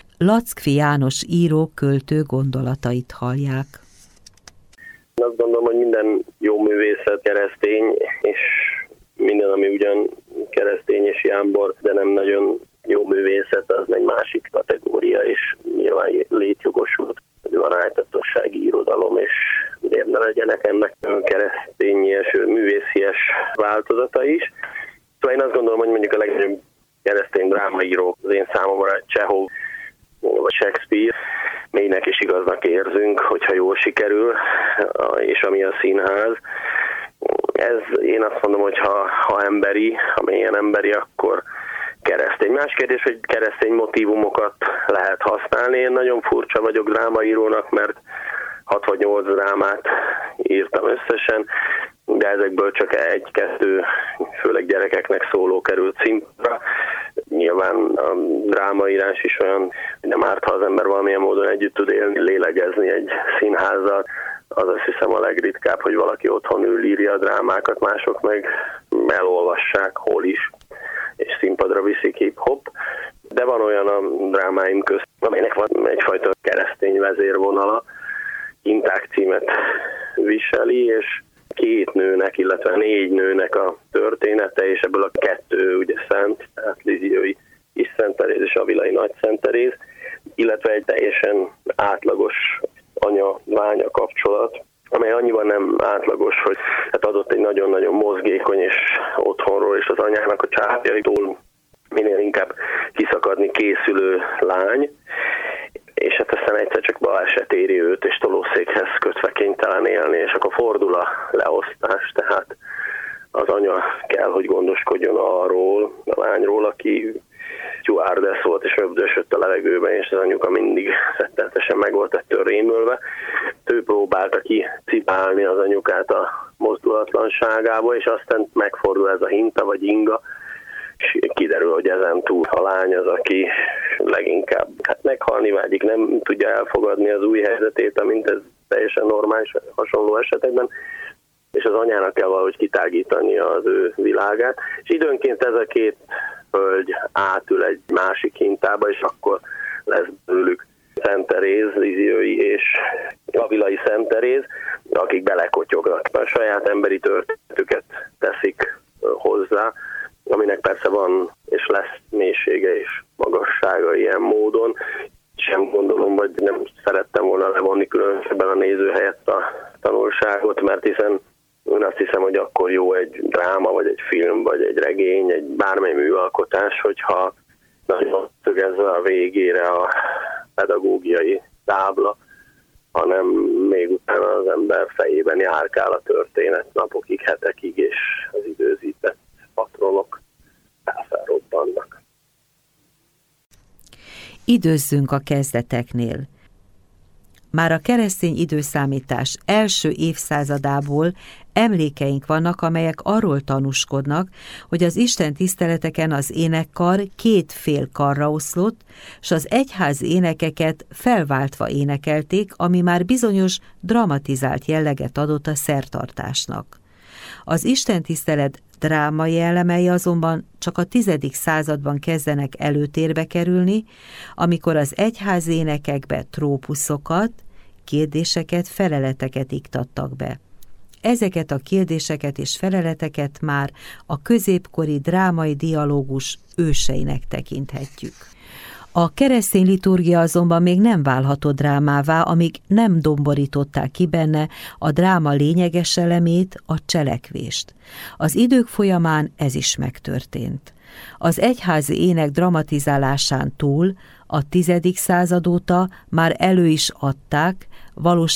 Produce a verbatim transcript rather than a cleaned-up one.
Lackfi János író, költő gondolatait hallják. Azt gondolom, hogy minden jó művészet keresztény, és minden, ami ugyan keresztény és jámbor, de nem nagyon jó művészet, az egy másik kategória, és nyilván létjogosult, hogy van rájtatossági irodalom, és miért ne legyenek ennek keresztényes, művészies változata is. Szóval én azt gondolom, hogy mondjuk a legnagyobb keresztény drámaíró az én számomra Csehov vagy Shakespeare, mélynek és igaznak érzünk, hogyha jól sikerül, és ami a színház. Ez én azt mondom, hogy ha, ha emberi, ha mélyen emberi, akkor keresztény. Más kérdés, hogy keresztény motívumokat lehet használni. Én nagyon furcsa vagyok drámaírónak, mert hat vagy nyolc drámát írtam összesen, de ezekből csak egy-kettő, főleg gyerekeknek szóló került színpadra. Nyilván a drámaírás is olyan, hogy nem árt, ha az ember valamilyen módon együtt tud élni, lélegezni egy színházzal. Az azt hiszem a legritkább, hogy valaki otthon ül, írja a drámákat, mások meg elolvassák, hol is, és színpadra viszik hip-hop. De van olyan a drámáim közt, amelynek van egyfajta keresztény vezérvonala, Inták címet viseli, és két nőnek, illetve négy nőnek a története, és ebből a kettő ugye szent, tehát Liziói is Szent Teréz és Avilai Nagy Szent Teréz, illetve egy teljesen átlagos anya-lánya kapcsolat, amely annyiban nem átlagos, hogy hát adott egy nagyon-nagyon mozgékony és otthonról és az anyának a csápjaitól minél inkább kiszakadni készülő lány, és hát aztán egyszer csak baleset éri őt, és tolószékhez kötve kénytelen élni, és akkor fordul a leosztás, tehát az anya kell, hogy gondoskodjon arról, a lányról, aki tyúárdesz volt, és öbdösött a levegőben, és az anyuka mindig rettenetesen meg volt ettől rémülve. Ő próbálta kicipálni az anyukát a mozdulatlanságába, és aztán megfordul ez a hinta vagy inga, és kiderül, hogy ezen túl a lány az, aki leginkább hát meghalni vágyik, nem tudja elfogadni az új helyzetét, amint ez teljesen normális hasonló esetekben, és az anyának kell valahogy kitágítani az ő világát, és időnként ez a két hölgy átül egy másik hintába, és akkor lesz belőlük Szent Teréz, Liziói és Avilai Szent Teréz, akik belekotyognak. A saját emberi történetüket teszik hozzá, aminek persze van és lesz mélysége és magassága ilyen módon. Sem gondolom, vagy nem szerettem volna levonni különösebben a néző helyett a tanulságot, mert hiszen én azt hiszem, hogy akkor jó egy dráma, vagy egy film, vagy egy regény, egy bármely műalkotás, hogyha nagyon szögezve a végére a pedagógiai tábla, hanem még utána az ember fejében járkál a történet napokig, hetekig, és az időzített patronok felrobbannak. Időzzünk a kezdeteknél. Már a keresztény időszámítás első évszázadából emlékeink vannak, amelyek arról tanúskodnak, hogy az Isten tiszteleteken az énekkar két fél karra oszlott, s az egyház énekeket felváltva énekelték, ami már bizonyos dramatizált jelleget adott a szertartásnak. Az istentisztelet drámai elemei azonban csak a tizedik században kezdenek előtérbe kerülni, amikor az egyház énekekbe trópuszokat, kérdéseket, feleleteket iktattak be. Ezeket a kérdéseket és feleleteket már a középkori drámai dialógus őseinek tekinthetjük. A keresztény liturgia azonban még nem válhatott drámává, amíg nem domborították ki benne a dráma lényeges elemét, a cselekvést. Az idők folyamán ez is megtörtént. Az egyházi ének dramatizálásán túl a tizedik század óta már elő is adták, valós